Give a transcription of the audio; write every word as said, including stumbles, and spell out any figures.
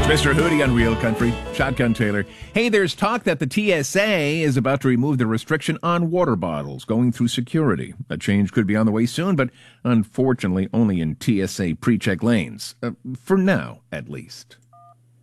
Mister Hootie on Real Country, Shotgun Taylor. Hey, there's talk that the T S A is about to remove the restriction on water bottles going through security. A change could be on the way soon, but unfortunately only in T S A pre-check lanes. Uh, for now, at least.